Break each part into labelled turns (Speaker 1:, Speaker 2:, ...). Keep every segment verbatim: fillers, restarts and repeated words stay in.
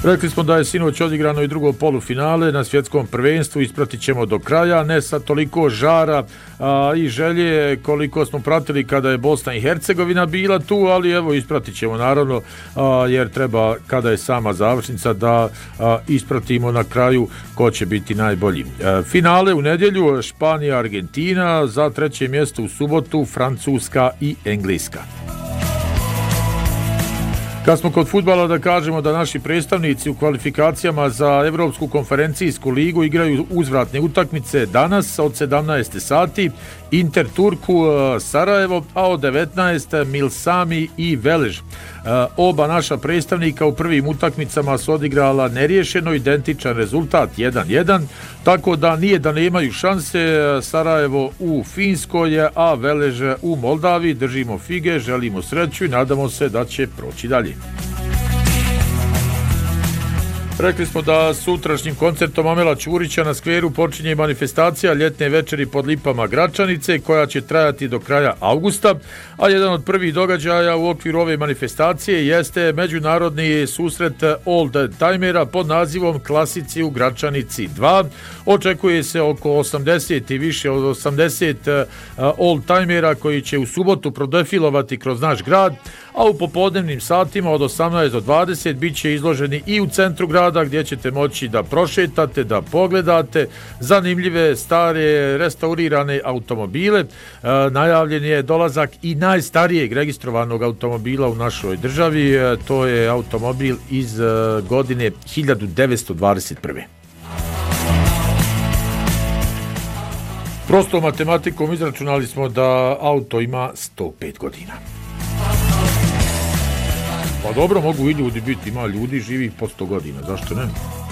Speaker 1: Rekli smo da je sinoć odigrano i drugo polufinale na svjetskom prvenstvu, ispratit ćemo do kraja, ne sa toliko žara a, i želje koliko smo pratili kada je Bosna i Hercegovina bila tu, ali evo ispratit ćemo naravno a, jer treba kada je sama završnica da a, ispratimo na kraju ko će biti najbolji. A, finale u nedjelju Španija, Argentina, za treće mjesto u subotu Francuska i Engleska. Kad smo kod fudbala da kažemo da naši predstavnici u kvalifikacijama za Evropsku konferencijsku ligu igraju uzvratne utakmice danas od sedamnaest sati, Inter Turku Sarajevo, a od devetnaest Milsami i Velež. Oba naša predstavnika u prvim utakmicama su odigrala neriješeno, identičan rezultat jedan jedan, tako da nije da nemaju šanse. Sarajevo u Finskoj, a Velež u Moldaviji. Držimo fige, želimo sreću i nadamo se da će proći dalje. Rekli smo da sutrašnjim koncertom Amela Ćurića na skveru počinje manifestacija ljetne večeri pod lipama Gračanice koja će trajati do kraja avgusta, a jedan od prvih događaja u okviru ove manifestacije jeste međunarodni susret old-timera pod nazivom Klasici u Gračanici dva. Očekuje se oko osamdeset i više od osamdeset old-timera koji će u subotu prodefilovati kroz naš grad, a u popodnevnim satima od osamnaest do dvadeset bit će izloženi i u centru grada gdje ćete moći da prošetate, da pogledate zanimljive, stare, restaurirane automobile. E, najavljen je dolazak i najstarijeg registrovanog automobila u našoj državi. E, to je automobil iz e, godine hiljadu devetsto dvadeset prve. Prostom matematikom izračunali smo da auto ima sto pet godina. Pa dobro, mogu i ljudi biti, ima ljudi živi po sto godina, zašto ne?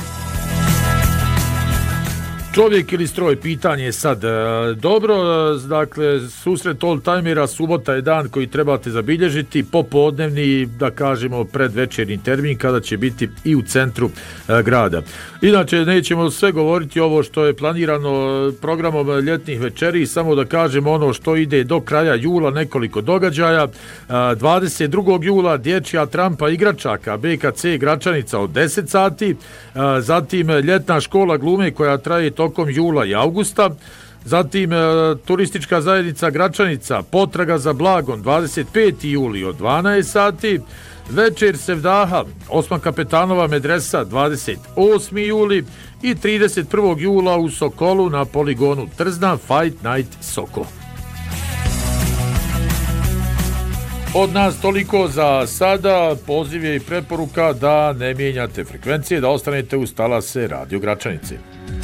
Speaker 1: Čovjek ili stroj, pitanje je sad. Dobro, dakle, susret old-timera, subota je dan koji trebate zabilježiti, popodnevni, da kažemo, predvečerni termin, kada će biti i u centru e, grada. Inače, nećemo sve govoriti ovo što je planirano programom ljetnih večeri, samo da kažemo ono što ide do kraja jula, nekoliko događaja. dvadeset drugog jula dječja trampa igračaka B K C Gračanica od deset sati, zatim ljetna škola glume koja traje tokom jula i avgusta, zatim e, turistička zajednica Gračanica Potraga za blagom dvadeset peti juli od dvanaest sati, večer Sevdaha Osman Kapetanova medresa dvadeset osmi juli i trideset prvog jula u Sokolu na poligonu Trzna Fight Night Sokol. Od nas toliko za sada. Poziv je i preporuka da ne mijenjate frekvencije, da ostanete uz talase Radio Gračanice.